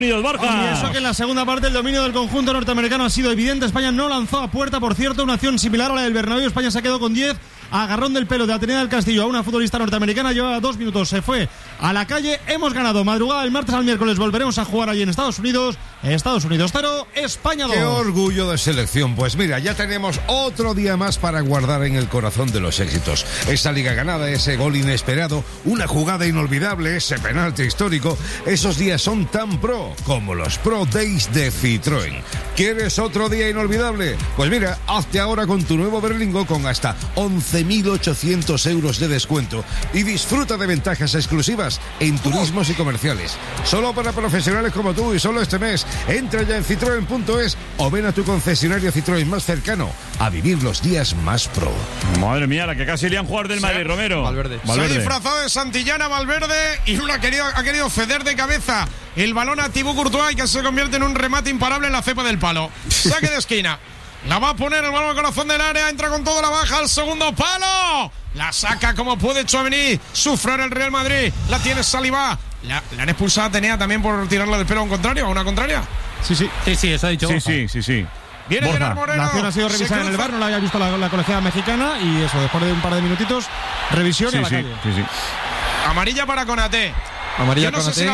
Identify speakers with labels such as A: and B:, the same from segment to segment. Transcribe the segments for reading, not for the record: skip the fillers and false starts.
A: Borja.
B: Y eso que en la segunda parte el dominio del conjunto norteamericano ha sido evidente. España no lanzó a puerta, por cierto, una acción similar a la del Bernabéu. España se quedó con 10. Agarrón del pelo de Atenea del Castillo a una futbolista norteamericana. Llevaba 2 minutos, se fue a la calle. Hemos ganado madrugada del martes al miércoles. Volveremos a jugar allí en Estados Unidos. Estados Unidos 0, España 2.
C: Qué orgullo de selección. Pues mira, ya tenemos otro día más para guardar en el corazón de los éxitos. Esa liga ganada, ese gol inesperado, una jugada inolvidable, ese penalti histórico. Esos días son tan pro como los Pro Days de Citroën. ¿Quieres otro día inolvidable? Pues mira, hazte ahora con tu nuevo Berlingo con hasta 11.800 euros de descuento y disfruta de ventajas exclusivas en turismos y comerciales. Solo para profesionales como tú y solo este mes. Entra ya en citroen.es o ven a tu concesionario Citroën más cercano a vivir los días más pro.
A: Madre mía, la que casi le han jugado del Madrid, Romero.
D: Valverde. Se ha disfrazado de Santillana Valverde y ha querido ceder de cabeza el balón a Thibaut Courtois y que se convierte en un remate imparable en la cepa del palo. Saque de esquina. La va a poner el balón al corazón del área. Entra con toda la baja al segundo palo. La saca como puede Tchouaméni. Sufre el Real Madrid. La tiene Saliba. La han expulsado a Atenea también por tirarla del pelo a un contrario, a una contraria.
B: Sí, eso ha dicho.
A: Sí.
D: Viene Gerard Moreno.
B: La acción ha sido revisada en el VAR, no la había visto la colegiada mexicana. Y eso, después de un par de minutitos, revisión y a la calle.
A: Sí.
D: Amarilla para Konaté.
B: Amarilla
D: yo no sé si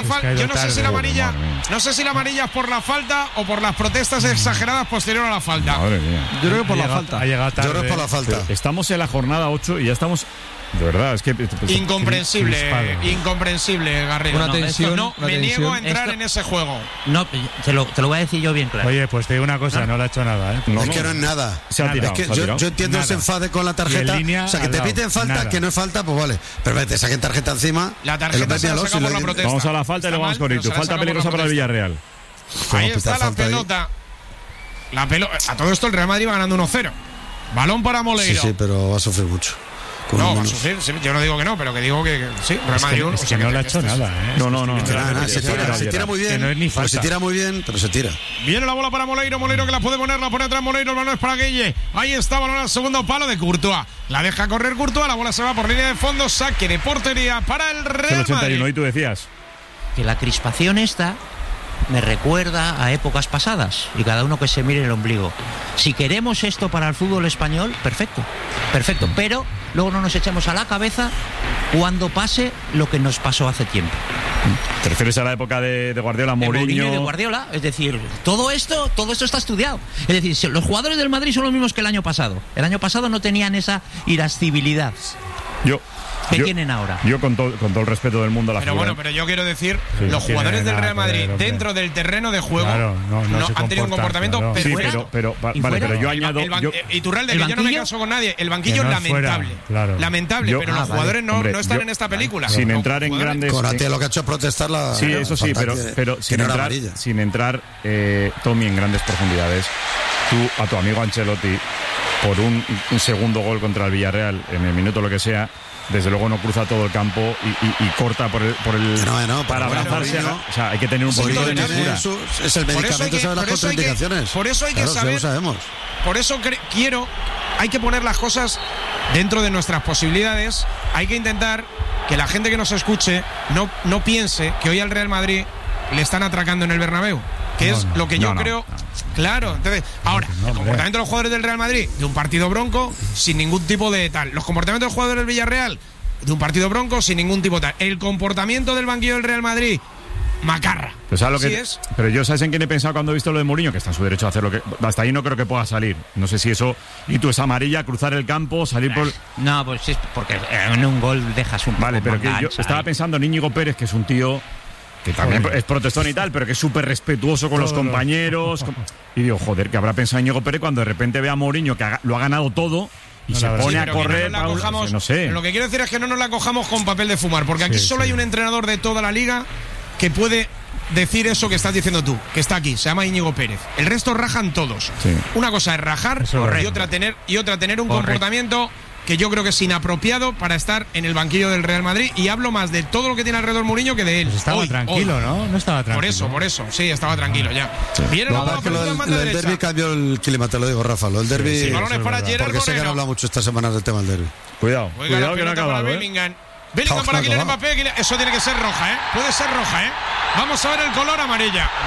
D: la amarilla es por la falta o por las protestas exageradas posterior a la falta.
A: Madre mía.
B: Yo creo que por la falta.
E: Yo creo que por la falta.
A: Estamos en la jornada 8 y ya estamos. De verdad, es que.
D: Incomprensible, Garrido.
B: Una tensión.
D: Me niego a entrar en ese juego.
F: No, te lo voy a decir yo bien claro.
E: Oye, pues te digo una cosa, no le ha hecho nada, ¿eh?
C: Es que no es nada.
A: Se ha tirado.
C: Es que yo entiendo ese enfade con la tarjeta. O sea, que te piten falta, nada. Que no es falta, pues vale. Pero te saquen tarjeta encima.
D: La tarjeta se la saca por la protesta.
A: Vamos a la falta y luego vamos con Itu. Falta peligrosa para el Villarreal.
D: Ahí está la pelota. A todo esto el Real Madrid va ganando 1-0. Balón para Moleiro.
C: Sí, pero va a sufrir mucho.
D: No, va a sufrir, yo no digo que no, pero que digo que sí, Real Madrid
E: es que no le ha hecho nada, ¿eh?
A: No.
C: Se tira muy bien.
E: No es ni falta.
C: Se tira muy bien, pero se tira.
D: Viene la bola para Moleiro que la puede poner, la pone atrás Moleiro, el balón es para Gueye. Ahí está, balón al segundo palo de Courtois. La deja correr Courtois, la bola se va por línea de fondo, saque de portería para el Real Madrid.
A: 81, y tú decías
F: que la crispación esta me recuerda a épocas pasadas y cada uno que se mire el ombligo. Si queremos esto para el fútbol español, perfecto, pero luego no nos echemos a la cabeza cuando pase lo que nos pasó hace tiempo.
A: ¿Te refieres a la época de Guardiola, Mourinho?
F: Y de Guardiola, es decir, todo esto está estudiado. Es decir, los jugadores del Madrid son los mismos que el año pasado. El año pasado no tenían esa irascibilidad que tienen ahora.
A: Yo con todo el respeto del mundo a la
D: figura. Bueno, pero yo quiero decir, los jugadores del Real Madrid dentro del terreno de juego no han tenido un comportamiento
A: perfecto. Pero yo añado.
D: Iturralde, que yo no me caso con nadie. El banquillo es lamentable. Lamentable, pero los jugadores no están en esta película.
A: Sin entrar en grandes.
C: Conate lo que ha hecho es protestar la.
A: Sí, eso sí, pero sin entrar, Tommy, en grandes profundidades. Tú, a tu amigo Ancelotti, por un segundo gol contra el Villarreal, en el minuto lo que sea, desde luego no cruza todo el campo y corta por el para abrazarse. O sea, hay que tener un poquito de mesura.
C: Es el medicamento, sabe las contraindicaciones.
D: Por eso hay que saber.
C: Lo sabemos.
D: Por eso hay que poner las cosas dentro de nuestras posibilidades. Hay que intentar que la gente que nos escuche no piense que hoy al Real Madrid le están atracando en el Bernabéu, que es lo que yo creo. Claro, entonces, ahora, el comportamiento de los jugadores del Real Madrid, de un partido bronco, sin ningún tipo de tal. Los comportamientos de los jugadores del Villarreal, de un partido bronco, sin ningún tipo de tal. El comportamiento del banquillo del Real Madrid, macarra.
A: Pues pero yo, ¿sabes en quién he pensado cuando he visto lo de Mourinho? Que está en su derecho a hacer lo que. Hasta ahí no creo que pueda salir. No sé si eso. Y tú es amarilla, cruzar el campo, salir por.
F: No, pues es porque en un gol dejas un.
A: Vale, pero que yo estaba pensando en Íñigo Pérez, que es un tío que también es protestón y tal, pero que es súper respetuoso con los compañeros. Y digo, joder, que habrá pensado Íñigo Pérez cuando de repente ve a Mourinho que lo ha ganado todo y se pone a correr. No sé.
D: Lo que quiero decir es que no nos la cojamos con papel de fumar, porque aquí solo hay un entrenador de toda la liga que puede decir eso que estás diciendo tú, que está aquí, se llama Íñigo Pérez. El resto rajan todos. Una cosa es rajar y otra tener un comportamiento que yo creo que es inapropiado para estar en el banquillo del Real Madrid, y hablo más de todo lo que tiene alrededor Mourinho que de él.
E: Pues estaba tranquilo, ¿no? No estaba tranquilo.
D: Por eso, sí, estaba tranquilo ya. Viene la bola
C: lo del derbi cambió el clima, te lo digo, Rafa. Lo del derbi.
D: Balones para Gerard
C: porque sé que han hablado mucho esta semana del tema del derbi.
A: Cuidado que no ha acabado.
D: Bellingham para Kylian Mbappé. Eso tiene que ser roja, ¿eh? Puede ser roja, ¿eh? Vamos a ver el color amarilla.